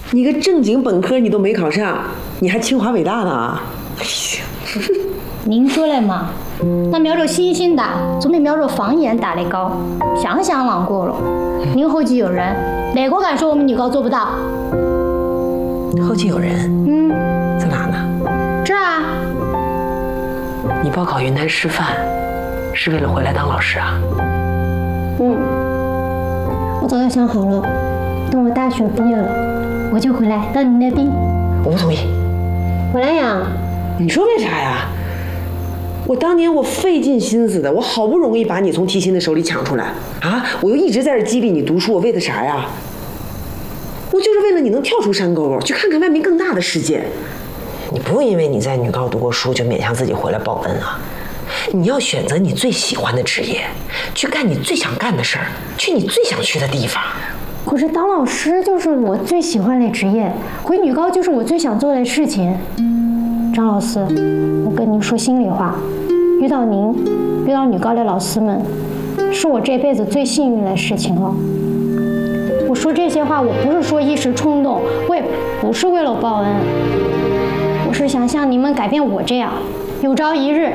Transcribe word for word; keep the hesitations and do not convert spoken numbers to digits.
你个正经本科你都没考上，你还清华北大呢？哎呀， 您说了嘛，那瞄着星星打，总比瞄着房檐打得高。想想啷过了，您后继有人，哪个敢说我们女高做不到？ 后继有人？ 嗯， 在哪呢？ 这儿啊。 你报考云南师范，是为了回来当老师啊？ 嗯，我早就想好了，等我大学毕业了，我就回来当你的兵。 我不同意。 回来呀？ 你说为啥呀？我当年我费尽心思的，我好不容易把你从提亲的手里抢出来啊！我又一直在这激励你读书，我为的啥呀？我就是为了你能跳出山沟，去看看外面更大的世界。你不用因为你在女高读过书就勉强自己回来报恩啊！你要选择你最喜欢的职业，去干你最想干的事儿，去你最想去的地方。 可是当老师就是我最喜欢的职业，回女高就是我最想做的事情。张老师，我跟您说心里话，遇到您，遇到女高的老师们，是我这辈子最幸运的事情了。我说这些话，我不是说一时冲动，我也不是为了报恩，我是想像你们改变我这样，有朝一日